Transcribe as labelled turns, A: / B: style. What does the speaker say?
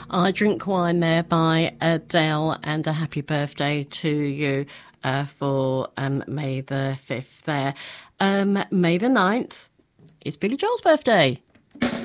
A: I Drink Wine there by Adele, and a happy birthday to you for May the 5th there. May the 9th is Billy Joel's birthday.